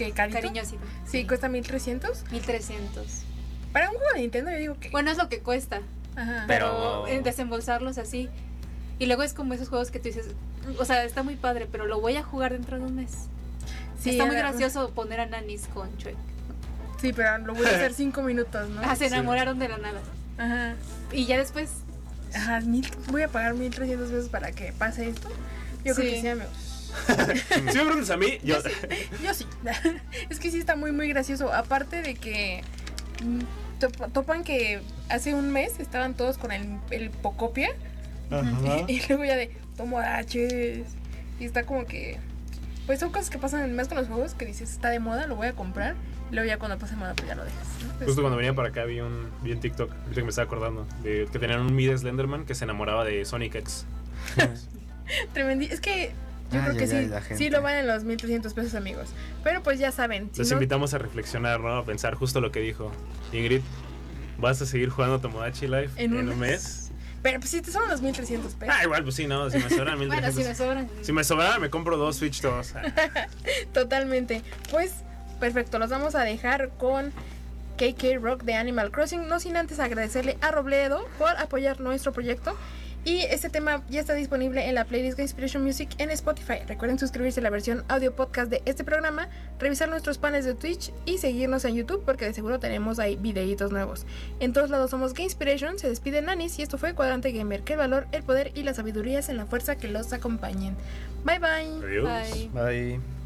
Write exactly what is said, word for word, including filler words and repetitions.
que carito. Cariñosito. Sí, sí, cuesta mil trescientos. mil trescientos. Para un juego de Nintendo yo digo que... Bueno, es lo que cuesta. Ajá. Pero, pero desembolsarlos así. Y luego es como esos juegos que tú dices, o sea, está muy padre, pero lo voy a jugar dentro de un mes. Sí, está muy ahora, gracioso poner a nanis con Shrek. Sí, pero lo voy a hacer cinco minutos, ¿no? Ah, se enamoraron sí. de la nada. Ajá. Y ya después... Ajá, mil, voy a pagar mil trescientos pesos para que pase esto. Yo sí. creo que sí, amigos. Si me preguntas a mí, yo... Yo sí. Yo sí. Es que sí está muy, muy gracioso. Aparte de que... Topan que hace un mes estaban todos con el, el Pocopia. Ajá. Y, y luego ya de Tomodaches. Y está como que... Pues son cosas que pasan más con los juegos, que dices, está de moda, lo voy a comprar. Y luego ya cuando pase de moda, pues ya lo dejas, ¿no? Pues, justo cuando venía para acá vi un, vi un TikTok, ahorita que me estaba acordando, de que tenían un Mid Slenderman que se enamoraba de Sonic X. Tremendi. Es que yo ah, creo que ya, sí, sí lo van en los mil trescientos pesos, amigos. Pero pues ya saben. Si Les no... invitamos a reflexionar, ¿no? A pensar justo lo que dijo Ingrid. ¿Vas a seguir jugando Tomodachi Life en, en un mes? mes? Pero pues si te sobran los mil trescientos pesos. Ah, igual, pues sí, no, si me sobran mil trescientos. Bueno, si me sobran. Si me sobran, me compro dos Switch dos. Totalmente. Pues, perfecto, los vamos a dejar con K K Rock de Animal Crossing. No sin antes agradecerle a Robledo por apoyar nuestro proyecto. Y este tema ya está disponible en la playlist de Inspiration Music en Spotify. Recuerden suscribirse a la versión audio podcast de este programa, revisar nuestros paneles de Twitch y seguirnos en YouTube porque de seguro tenemos ahí videitos nuevos. En todos lados somos Gamespirations, se despide Nanis y esto fue Cuadrante Gamer. Que el valor, el poder y la sabiduría es en la fuerza que los acompañen. Bye bye. Adiós. Bye. Bye.